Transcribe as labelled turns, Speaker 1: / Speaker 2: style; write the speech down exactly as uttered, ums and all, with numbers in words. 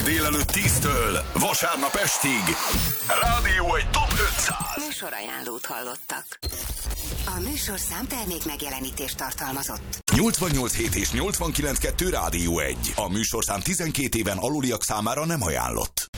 Speaker 1: Délelőtt tíztől vasárnap estig Rádió egy Top ötszáz
Speaker 2: Műsorajánlót hallottak. A műsorszám termék megjelenítést tartalmazott.
Speaker 1: nyolcvannyolc hét és nyolcvankilenc kettő Rádió egy. A műsorszám tizenkét éven aluliak számára nem ajánlott.